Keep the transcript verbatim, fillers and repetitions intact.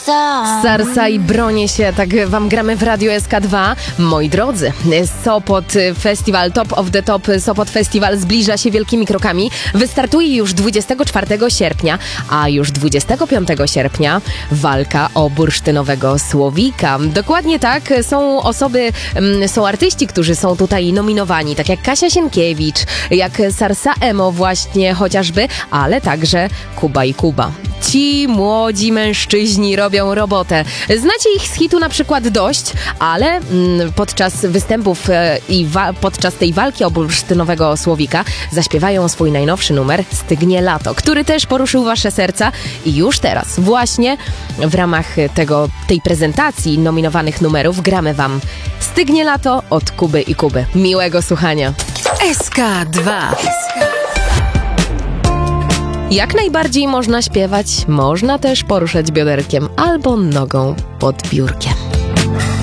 Sarsa. Sarsa i bronię się, tak wam gramy w Radio S K dwa. Moi drodzy, Sopot Festival, Top of the Top Sopot Festival zbliża się wielkimi krokami. Wystartuje już dwudziestego czwartego sierpnia, a już dwudziestego piątego sierpnia walka o bursztynowego słowika. Dokładnie tak, są osoby, są artyści, którzy są tutaj nominowani, tak jak Kasia Sienkiewicz, jak Sarsa Emo właśnie chociażby, ale także Kuba i Kuba. Ci młodzi mężczyźni robią robotę. Znacie ich z hitu na przykład Dość, ale mm, podczas występów e, i wa- podczas tej walki o bursztynowego słowika zaśpiewają swój najnowszy numer Stygnie lato, który też poruszył wasze serca i już teraz, właśnie w ramach tego, tej prezentacji nominowanych numerów gramy wam Stygnie lato od Kuby i Kuby. Miłego słuchania. S K dwa. Jak najbardziej można śpiewać, można też poruszać bioderkiem albo nogą pod biurkiem.